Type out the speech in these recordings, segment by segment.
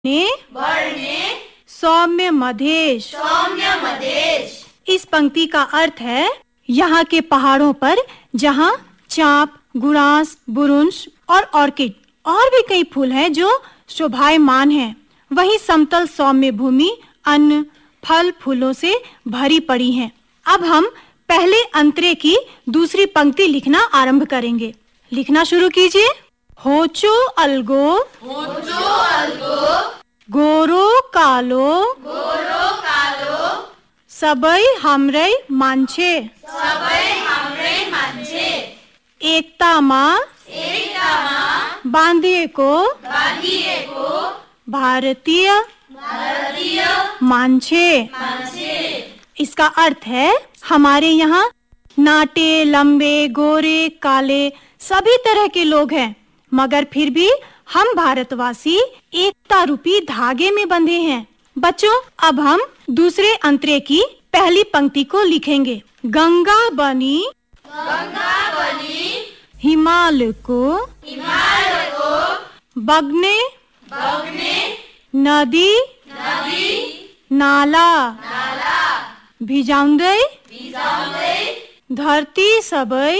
बढ़ने सौम्य मधेश। इस पंक्ति का अर्थ है यहाँ के पहाड़ों पर जहाँ चाँप, गुरांस, बुरुंश और ऑर्किड और भी कई फूल हैं जो शोभायमान हैं, वहीं समतल सौम्य भूमि अन्न, फल, फूलों से भरी पड़ी है। अब हम पहले अंतरे की दूसरी पंक्ति लिखना आरंभ करेंगे। लिखना शुरू कीजिए। होचो अलगो गोरो कालो सबई हमरे मांछे एकता माँ बांधिए को भारतीय मांझे। इसका अर्थ है हमारे यहाँ नाटे, लंबे, गोरे, काले सभी तरह के लोग हैं, मगर फिर भी हम भारतवासी एकता रूपी धागे में बंधे हैं। बच्चों, अब हम दूसरे अंतरे की पहली पंक्ति को लिखेंगे। गंगा बनी हिमालय को बगने नदी नाला भिजाउँदै धरती सबै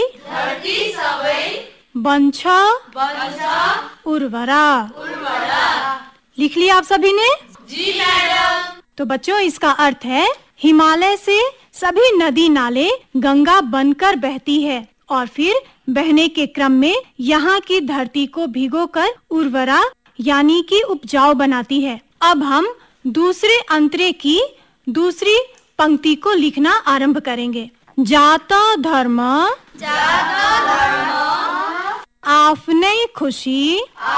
बन्छ उर्वरा। लिख लिया आप सभी ने? जी मैडम। तो बच्चों, इसका अर्थ है हिमालय से सभी नदी नाले गंगा बनकर बहती है और फिर बहने के क्रम में यहाँ की धरती को भिगोकर उर्वरा यानी कि उपजाऊ बनाती है। अब हम दूसरे अंतरे की दूसरी पंक्ति को लिखना आरंभ करेंगे। जाता धर्म आफ्नै खुशी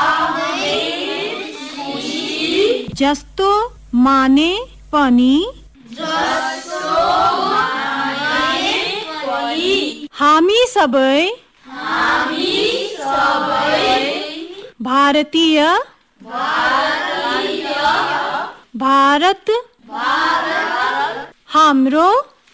जस्तो माने पनि हामी सबै भारतीय भारत हाम्रो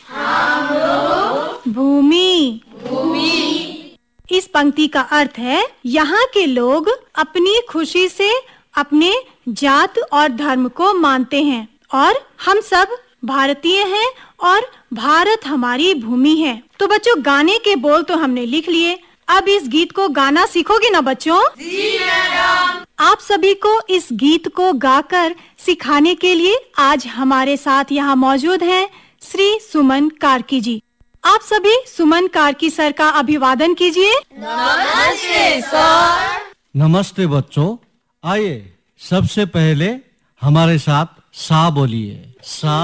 भूमि। इस पंक्ति का अर्थ है यहाँ के लोग अपनी खुशी से अपने जात और धर्म को मानते हैं और हम सब भारतीय हैं और भारत हमारी भूमि है। तो बच्चों, गाने के बोल तो हमने लिख लिए, अब इस गीत को गाना सीखोगे ना बच्चों? जी मैडम। आप सभी को इस गीत को गाकर सिखाने के लिए आज हमारे साथ यहाँ मौजूद हैं श्री सुमन कार्की जी। आप सभी सुमन कार्की सर का अभिवादन कीजिए। नमस्ते सर। नमस्ते बच्चों, आइए सबसे पहले हमारे साथ सा बोलिए। सा